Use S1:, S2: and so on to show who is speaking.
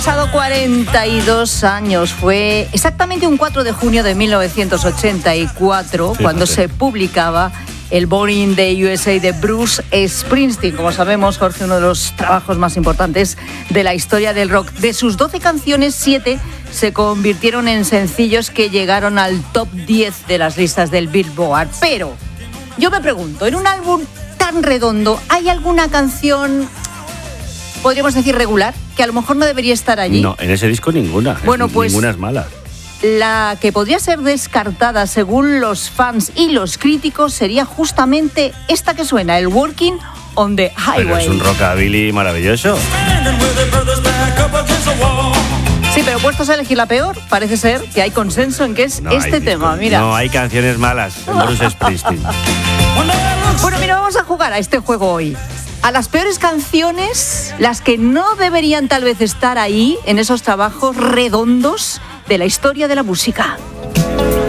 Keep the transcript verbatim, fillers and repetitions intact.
S1: Pasado cuarenta y dos años, fue exactamente un cuatro de junio de mil novecientos ochenta y cuatro, Fíjate. cuando se publicaba el Born in the U S A de Bruce Springsteen. Como sabemos, Jorge, uno de los trabajos más importantes de la historia del rock. De sus doce canciones, siete se convirtieron en sencillos que llegaron al top diez de las listas del Billboard. Pero yo me pregunto, en un álbum tan redondo, ¿hay alguna canción, podríamos decir regular, que a lo mejor no debería estar allí?
S2: No, en ese disco ninguna.
S1: Bueno, pues
S2: ninguna es mala.
S1: La que podría ser descartada según los fans y los críticos sería justamente esta que suena, el Working on the Highway.
S2: Pero es un rockabilly maravilloso.
S1: Sí, pero puestos a elegir la peor, parece ser que hay consenso en que es
S2: no
S1: este tema. Mira.
S2: No hay canciones malas en Bruce Springsteen.
S1: Bueno, mira, vamos a jugar a este juego hoy. A las peores canciones, las que no deberían tal vez estar ahí, en esos trabajos redondos de la historia de la música.